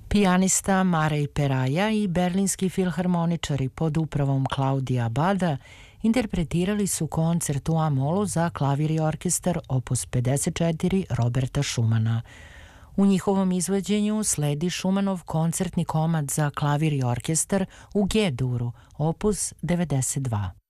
Pijanista Marej Peraja i berlinski filharmoničari pod upravom Klaudija Bada interpretirali su koncert u A-molu za klavir i orkestar opus 54 Roberta Schumana. U njihovom izvođenju sledi Schumanov koncertni komad za klavir i orkestar u G-duru, opus 92.